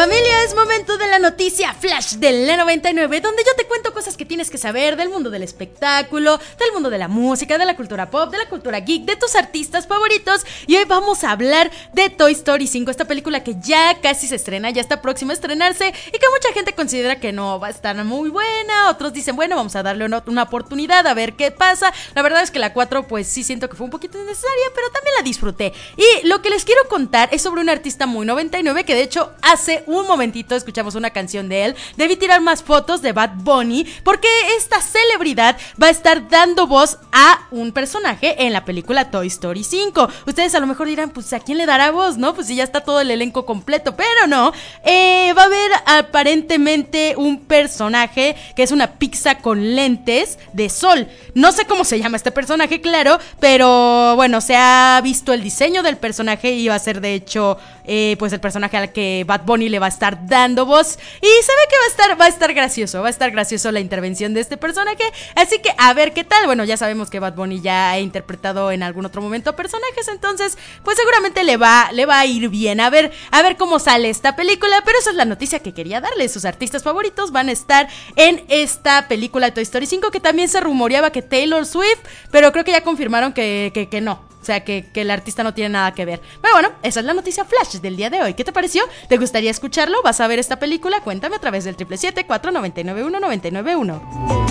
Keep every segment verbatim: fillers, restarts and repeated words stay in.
Familia, es momento de la noticia flash del E noventa y nueve, donde yo te cuento cosas que tienes que saber del mundo del espectáculo, del mundo de la música, de la cultura pop, de la cultura geek, de tus artistas favoritos. Y hoy vamos a hablar de Toy Story cinco, esta película que ya casi se estrena, ya está próxima a estrenarse y que mucha gente considera que no va a estar muy buena. Otros dicen, bueno, vamos a darle una, una oportunidad a ver qué pasa. La verdad es que la cuatro pues sí siento que fue un poquito innecesaria, pero también la disfruté. Y lo que les quiero contar es sobre un artista muy noventa y nueve que de hecho hace un momentito escuchamos una canción de él. Debí tirar más fotos de Bad Bunny porque esta celebridad va a estar dando voz a un personaje en la película Toy Story cinco. Ustedes a lo mejor dirán, pues ¿a quién le dará voz, no? Pues si ya está todo el elenco completo, pero no. Eh, va a haber aparentemente un personaje que es una pizza con lentes de sol. No sé cómo se llama este personaje, claro, pero bueno, se ha visto el diseño del personaje y va a ser de hecho eh, pues el personaje al que Bad Bunny le va a estar dando voz. Y se ve que va a estar, va a estar gracioso, va a estar gracioso la intervención de este personaje. Así que a ver qué tal. Bueno, ya sabemos que Bad Bunny ya ha interpretado en algún otro momento a personajes, entonces pues seguramente le va, le va a ir bien. A ver, a ver cómo sale esta película, pero esa es la noticia que quería darles. Sus artistas favoritos van a estar en esta película de Toy Story cinco, que también se rumoreaba que Taylor Swift, pero creo que ya confirmaron que, que, que no. O sea, que, que el artista no tiene nada que ver. Pero bueno, esa es la noticia flash del día de hoy. ¿Qué te pareció? ¿Te gustaría escucharlo? ¿Vas a ver esta película? Cuéntame a través del siete siete siete, cuatro nueve nueve uno, nueve nueve uno.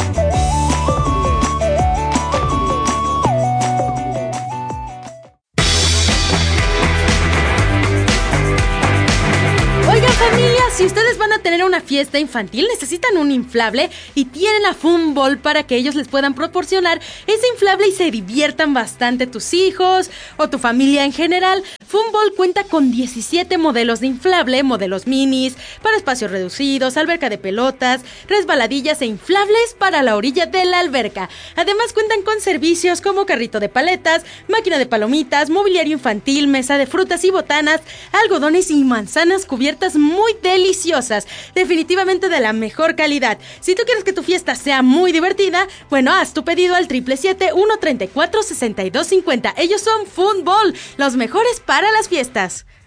Oigan, familia, si ustedes van a tener una fiesta infantil, necesitan un inflable y tienen a Funball para que ellos les puedan proporcionar ese inflable y se diviertan bastante tus hijos o tu familia en general. Funball cuenta con diecisiete modelos de inflable, modelos minis, para espacios reducidos, alberca de pelotas, resbaladillas e inflables para la orilla de la alberca. Además cuentan con servicios como carrito de paletas, máquina de palomitas, mobiliario infantil, mesa de frutas y botanas, algodones y manzanas cubiertas muy deliciosas, definitivamente de la mejor calidad. Si tú quieres que tu fiesta sea muy divertida, bueno, haz tu pedido al siete siete siete, uno tres cuatro, seis dos cinco cero. Ellos son Funball, los mejores para las fiestas.